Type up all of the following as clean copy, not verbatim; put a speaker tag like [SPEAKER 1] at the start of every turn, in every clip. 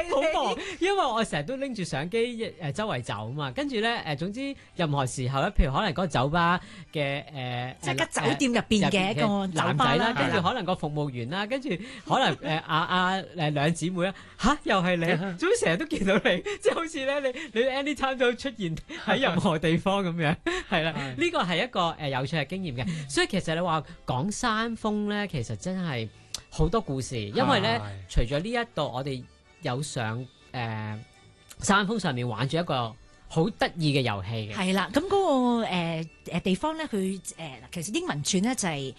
[SPEAKER 1] 好忙，因為我成日都拎住相機周圍走嘛，跟住咧總之任何時候咧，譬如可能嗰個酒吧嘅
[SPEAKER 2] 即係間酒店入邊嘅一個
[SPEAKER 1] 男仔啦，跟住可能個服務員啦，跟住可能兩姊妹啦，又係你，總之成日都見到你，即係好似咧你 anytime 都出現喺任何地方咁樣，係啦，呢個係一個有趣嘅經驗嘅，所以其實你話講山峰咧，其實真係好多故事，因為咧除咗呢一度我哋有上山峰上面玩咗一個好得意嘅遊戲嘅，
[SPEAKER 2] 係啦，咁嗰個地方咧，佢其實英文串咧就係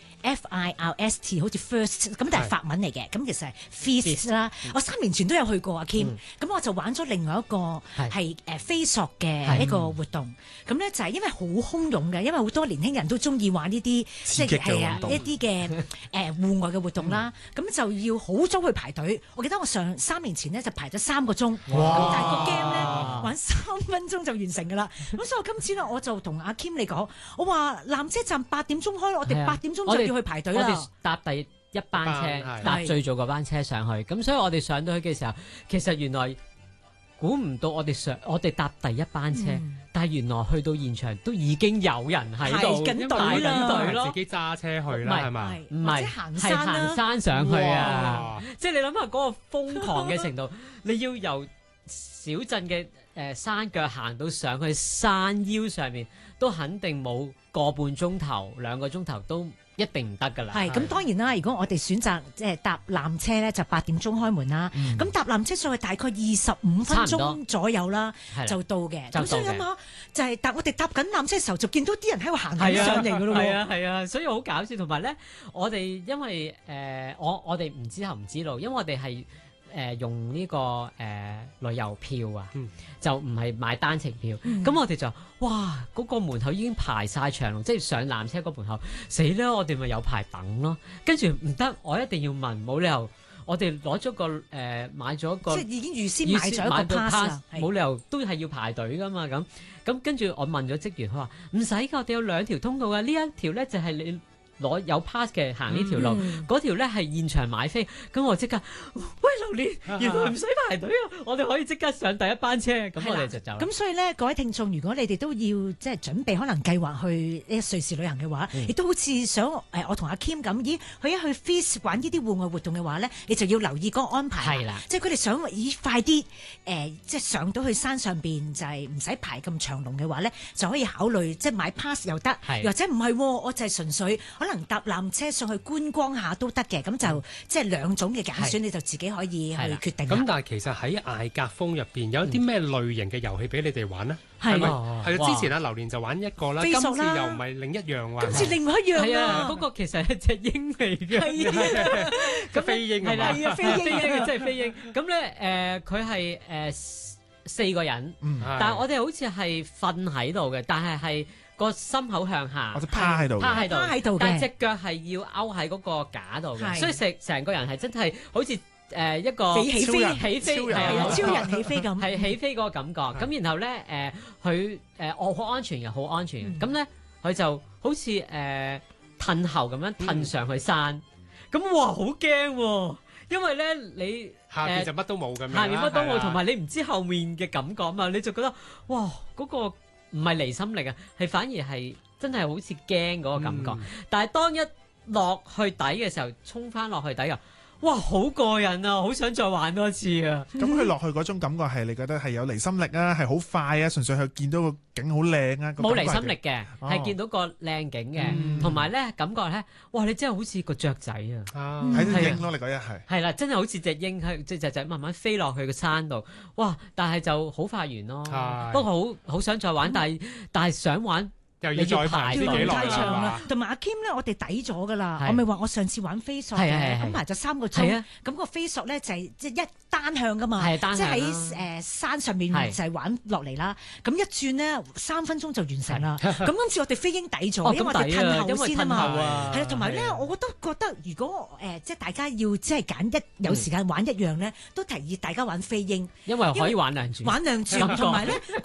[SPEAKER 2] FIRST， 好似 first 咁，但係法文嚟嘅，咁其實係 feast 啦。我3年前都有去過阿 Kim，咁我就玩咗另外一個係飛索嘅一個活動，咁咧就係因為好洶湧嘅，因為好多年輕人都中意玩呢啲即係一啲嘅戶外嘅活動啦，咁就要好早去排隊。我記得我3年前咧就排咗3個鐘，咁但係個 game 咧玩3分鐘就完成㗎啦，咁所以我今次咧我就同阿 Kim 你講，我話纜車站8點鐘開，我哋8點鐘就要去排隊啦。
[SPEAKER 1] 我哋搭第一班車，搭最早嗰班車上去，咁所以我哋上到去嘅時候，其實原來估唔到我哋搭第一班車，但係原來去到現場都已經有人喺度排緊隊咯，
[SPEAKER 3] 自己揸車去啦，係嘛？
[SPEAKER 1] 唔係
[SPEAKER 2] 行
[SPEAKER 1] 係行山上去啊！即係你諗下嗰個瘋狂嘅程度，你要由小鎮嘅山腳行到上去山腰上面，都肯定冇個半鐘頭、2個鐘頭都一定唔得㗎啦。
[SPEAKER 2] 係咁，當然啦。如果我哋選擇搭纜車咧，就8點鐘開門啦。咁搭纜車上去大概25分鐘左右啦，就到嘅。咁所以諗下，就係我哋搭緊纜車嘅時候，就見到啲人喺度行緊上嚟㗎咯喎。
[SPEAKER 1] 係啊，所以好搞笑。同埋咧，我哋因為我哋唔知道，因為我哋係。用呢個旅遊票啊，就唔係買單程票。咁我哋就哇嗰個門口已經排晒長龍，即係上纜車嗰門口，死啦！我哋咪有排等咯。跟住唔得，我一定要問，冇理由我哋攞咗個買咗個，
[SPEAKER 2] 即係已經預先買咗一個 pass，
[SPEAKER 1] 冇理由都係要排隊噶嘛。咁跟住我問咗職員，佢話唔使㗎，我哋有2條通道㗎，呢一條咧就係你攞有 pass 嘅行呢條路，嗰條咧係現場買飛，咁我即刻，喂榴蓮，原來唔使排隊啊！我哋可以即刻上第一班車，咁我哋就走。
[SPEAKER 2] 咁所以咧，各位聽眾，如果你哋都要即係準備，可能計劃去瑞士旅行嘅話，亦都好似想我同阿 Kim 咁，去一去 Feast 玩呢啲戶外活動嘅話咧，你就要留意嗰個安排。
[SPEAKER 1] 係啦，
[SPEAKER 2] 即係佢哋想快啲即係上到去山上邊，就係唔使排咁長龍嘅話咧，就可以考慮即係買 pass 又得，或者唔係，我就係純粹可能搭纜車上去觀光下都得嘅，咁就即係2種嘅揀選，你就自己可以去決定。
[SPEAKER 3] 咁但係其實喺艾格峰入邊有啲咩類型嘅遊戲俾你哋玩呢？
[SPEAKER 2] 係
[SPEAKER 3] 咪係之前阿榴蓮就玩一個啦，今次又唔係另一樣喎。
[SPEAKER 2] 今次另外一樣
[SPEAKER 1] 係啊，嗰個其實係隻鷹嚟嘅，
[SPEAKER 3] 咁飛鷹
[SPEAKER 1] 係啦，飛鷹即係飛鷹。咁咧佢係4個人，但係我哋好似係瞓喺度嘅，但係個心口向下，
[SPEAKER 4] 我就趴喺度，
[SPEAKER 1] 但係隻腳係要勾喺嗰個架度嘅，所以成個人係真係好似一個
[SPEAKER 2] 起飛
[SPEAKER 1] 係啊，
[SPEAKER 2] 超人起飛咁，
[SPEAKER 1] 係起飛嗰個感覺。咁然後咧佢我好安全嘅，好安全嘅。咁咧佢就好似褪後咁樣褪上去山，咁哇好驚喎！因為咧你
[SPEAKER 3] 下邊就乜都冇咁樣，
[SPEAKER 1] 下面乜都冇，同埋你唔知後面嘅感覺啊嘛，你就覺得哇嗰個唔係離心力啊，係反而係真係好似驚嗰個感覺。但係當一落去底嘅時候，衝翻落去底啊！哇，好過癮啊！好想再玩多次啊！
[SPEAKER 4] 咁佢落去嗰種感覺係你覺得係有離心力啊，係好快啊，純粹係見到個景好靚啊？
[SPEAKER 1] 冇離心力嘅，係見到個靚景嘅，同埋咧感覺咧，哇！你真係好似個雀仔啊！
[SPEAKER 4] 喺隻鷹咯，你嗰日係
[SPEAKER 1] 啦，真係好似隻鷹喺隻仔慢慢飛落去個山度，哇！但係就好快完咯。不過好想再玩，但係想玩。
[SPEAKER 3] 又要再排啲幾耐啦，
[SPEAKER 2] 同埋阿 Kim 咧，我哋抵咗噶啦。我咪話我上次玩飛索嘅，咁排咗3個鐘。咁個飛索咧就係即係一單向噶嘛，即係喺山上面就係玩落嚟啦。咁一轉呢，3分鐘就完成啦。咁今次我哋飛鷹抵咗，因為我哋褪後先啊嘛。係啦，同埋咧，我都覺得如果即係大家要即係揀有時間玩一樣咧，都提議大家玩飛鷹，
[SPEAKER 1] 因為可以玩兩轉。
[SPEAKER 2] 同埋咧嗰個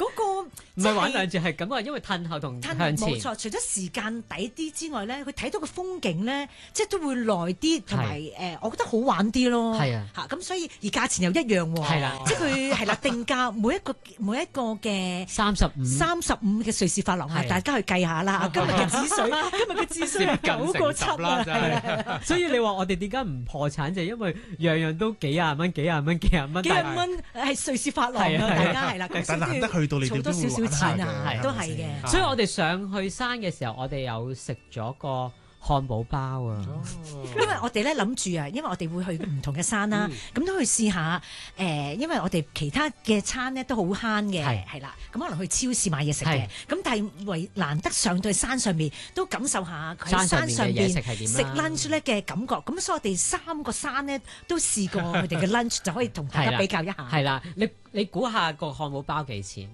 [SPEAKER 1] 唔係玩兩轉係咁啊，因為褪後同向前。
[SPEAKER 2] 冇錯，除咗時間抵啲之外咧，佢睇到個風景咧，即係都會耐啲，同埋我覺得好玩啲咯。
[SPEAKER 1] 係啊，
[SPEAKER 2] 嚇咁所以而價錢又一樣喎。
[SPEAKER 1] 係啦，
[SPEAKER 2] 即係佢係啦，定價每一個嘅35嘅瑞士法郎啊，大家去計下啦。今日嘅指水，今日嘅指水9個7啦，真係。
[SPEAKER 1] 所以你話我哋點解唔破產就係因為樣樣都幾廿蚊，幾廿蚊係瑞士法郎啊！大家係啦，
[SPEAKER 4] 但難得去到你哋都會
[SPEAKER 2] 儲多少錢
[SPEAKER 4] 玩
[SPEAKER 2] 啊？
[SPEAKER 4] 下嘅
[SPEAKER 2] 都係嘅。
[SPEAKER 1] 所以我哋上去山嘅時候，我哋有食咗個漢堡包啊！
[SPEAKER 2] 因為我哋咧諗住啊，因為我哋會去唔同嘅山啦，咁都去試下因為我哋其他嘅餐咧都好慳嘅，係啦，咁可能去超市買嘢食嘅，咁但係為難得上到去山上面，都感受下佢喺山上邊食 lunch 咧嘅感覺，咁所以我哋3個山咧都試過佢哋嘅 lunch， 就可以同大家比較一下。
[SPEAKER 1] 係啦，你估下個漢堡包幾錢？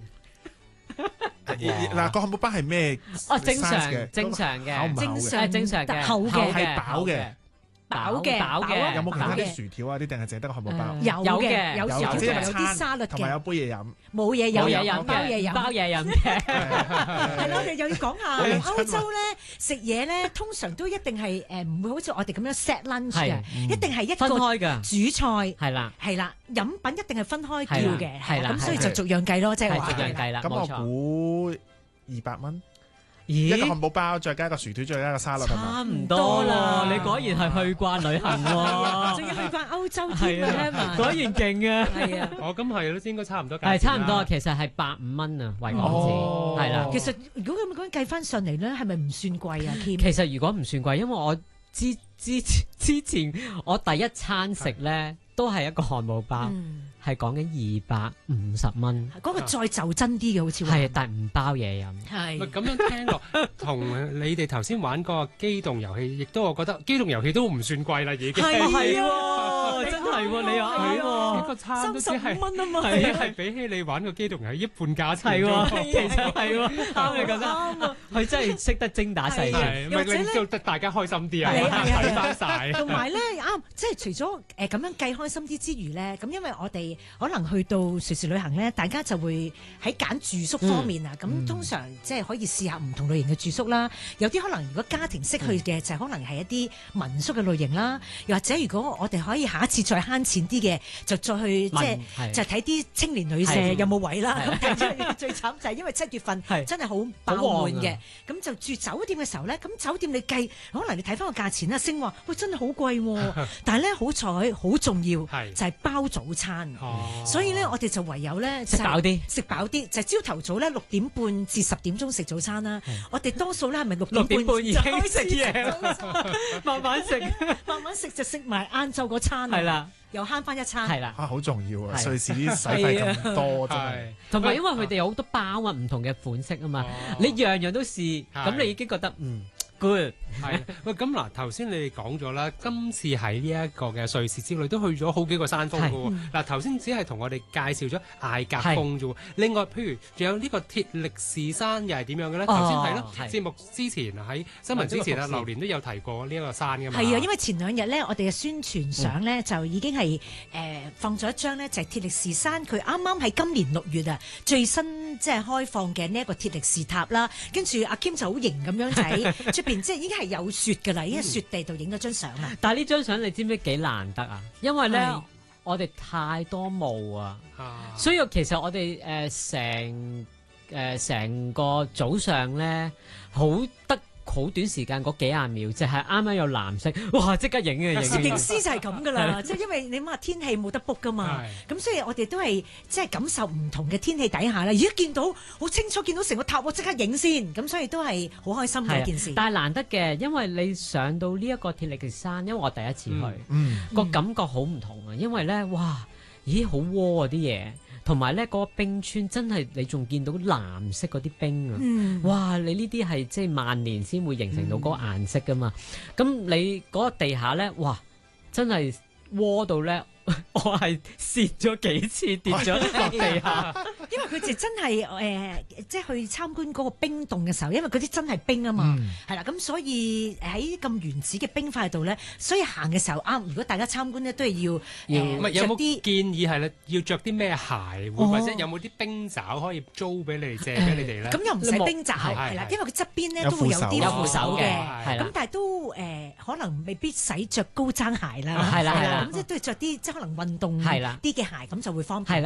[SPEAKER 4] 嗱，個漢堡包係咩？
[SPEAKER 1] 正常嘅，正常嘅，厚嘅，
[SPEAKER 4] 係飽嘅。
[SPEAKER 2] 飽嘅，
[SPEAKER 4] 有冇其他啲薯條啊？啲定係淨係得個漢堡包？
[SPEAKER 2] 有嘅，有薯條，有啲沙律嘅，
[SPEAKER 4] 同埋有杯嘢飲。
[SPEAKER 2] 冇嘢飲，包嘢飲嘅。係咯，我哋又要講下歐洲咧食嘢咧，通常都一定係唔會好似我哋咁樣 set lunch 嘅，一定係一個
[SPEAKER 1] 分開㗎
[SPEAKER 2] 主菜
[SPEAKER 1] 係啦，
[SPEAKER 2] 飲品一定係分開叫嘅，
[SPEAKER 1] 係啦，
[SPEAKER 2] 咁所以就逐樣計咯，即係話
[SPEAKER 1] 逐樣計啦。
[SPEAKER 4] 咁我估200蚊。
[SPEAKER 1] 一
[SPEAKER 4] 個漢堡包，再加個薯條，再加個沙律，
[SPEAKER 1] 差唔多啦。你果然係去慣旅行喎，
[SPEAKER 2] 仲要去慣歐洲添啊！
[SPEAKER 1] 果然勁啊！
[SPEAKER 2] 係啊，
[SPEAKER 3] 咁係咯，應該差唔多。
[SPEAKER 1] 係差唔多，其實係150蚊啊，為港紙係啦。
[SPEAKER 2] 其實如果咁樣計翻上嚟咧，係咪唔算貴啊？
[SPEAKER 1] 其實如果唔算貴，因為我之前我第一餐食咧都係一個漢堡包。係講緊250蚊，
[SPEAKER 2] 嗰個再就真啲嘅好似
[SPEAKER 1] 係，但係唔包嘢飲。
[SPEAKER 2] 係
[SPEAKER 3] 咁樣聽落，同你哋頭先玩個機動遊戲，亦都我覺得機動遊戲都唔算貴啦，已經
[SPEAKER 2] 係
[SPEAKER 1] 真係喎，你又係喎，
[SPEAKER 3] 一個餐都只係
[SPEAKER 2] 35蚊啊嘛，
[SPEAKER 3] 係比起你玩個機動遊戲一半價錢。
[SPEAKER 1] 係喎，其實係喎，啱你覺得佢真係識得精打細算，
[SPEAKER 3] 或者令到大家開心啲啊，睇翻晒。
[SPEAKER 2] 同埋咧即係除咗咁樣計開心啲之餘咧，咁因為我哋可能去到瑞士旅行咧，大家就會喺揀住宿方面啊，咁通常即係可以試下唔同類型嘅住宿啦。有啲可能如果家庭式去嘅，就可能係一啲民宿嘅類型啦。又或者如果我哋可以下一次再慳錢啲嘅，就再去就睇啲青年旅社有冇位啦。咁但係最慘就係因為7月份真係好爆滿嘅，咁就住酒店嘅時候咧，咁酒店你計可能你睇翻個價錢啦，升話喂真係好貴喎，但係咧好彩好重要就係包早餐。所以咧，我哋就唯有咧食飽啲，就朝頭早咧6點半至10點鐘食早餐啦。我哋多數咧係咪6點半已經食嘢？慢慢食就食埋晏晝嗰餐。係啦，又慳翻一餐。係啦，
[SPEAKER 4] 好重要啊！瑞士啲使費咁多真係。
[SPEAKER 1] 同埋因為佢哋有好多包啊，唔同嘅款式啊嘛，你樣樣都試，咁你已經覺得good
[SPEAKER 3] 係喂，咁嗱，頭先你哋講咗啦，今次喺呢一個嘅瑞士之旅都去咗好幾個山峰㗎喎。嗱，頭先只係同我哋介紹咗艾格峰啫喎。另外，譬如仲有呢個鐵力士山又係點樣嘅咧？頭先係咯，節目之前喺新聞之前啊，榴蓮都有提過呢一個山㗎嘛。係
[SPEAKER 2] 啊，因為前2日咧，我哋嘅宣傳相咧就已經係放咗一張咧，就係鐵力士山，佢啱啱喺今年6月啊最新即係開放嘅呢一個鐵力士塔啦。跟住阿 Kim 就好型咁樣喺出邊，即係已經係有雪㗎啦，已經喺雪地度影咗張相啦。
[SPEAKER 1] 但係呢張相你知唔知幾難得啊？因為咧我哋太多霧啊，所以其實我哋成個早上咧好短時間嗰幾廿秒，就係啱啱有藍色，哇！即刻影嘅影。
[SPEAKER 2] 攝影師就係咁噶啦，即係因為你諗下天氣冇得 book 噶嘛，咁所以我哋都係即係感受唔同嘅天氣底下咧，而家見到好清楚，見到成個塔，我即刻影先，咁所以都係好開心嘅一件事。
[SPEAKER 1] 但係難得嘅，因為你上到呢一個鐵力士山，因為我第一次去，個感覺好唔同啊，因為咧，哇，咦，好窩啊啲嘢。同埋咧，嗰個冰川真係你仲見到藍色嗰啲冰啊！哇！你呢啲係即係萬年先會形成到嗰個顏色噶嘛？咁你嗰個地下咧，哇！真係窩到咧，我係蝕咗幾次跌咗落地下。
[SPEAKER 2] 因為佢哋真係即係去參觀嗰個冰洞嘅時候，因為嗰啲真係冰啊嘛，係啦、咁所以喺咁原始嘅冰塊度咧，所以行嘅時候啱。如果大家參觀咧，都係要
[SPEAKER 3] 唔係有冇
[SPEAKER 2] 着啲
[SPEAKER 3] 建議係咧？要着啲咩鞋？或者有冇啲冰爪可以租俾你哋借俾你哋咧？
[SPEAKER 2] 咁又唔使冰爪
[SPEAKER 3] 係
[SPEAKER 2] 係啦，
[SPEAKER 3] 係
[SPEAKER 2] 因為佢側邊咧
[SPEAKER 4] 有
[SPEAKER 2] 都會有啲
[SPEAKER 1] 有
[SPEAKER 2] 扶手嘅
[SPEAKER 1] 扶手嘅，係啦
[SPEAKER 2] 咁但係都可能未必使着高踭鞋啦，
[SPEAKER 1] 係啦係啦
[SPEAKER 2] 咁即係都係着啲即係可能運動
[SPEAKER 1] 係啦
[SPEAKER 2] 啲嘅鞋，咁就會方便。
[SPEAKER 1] 係啦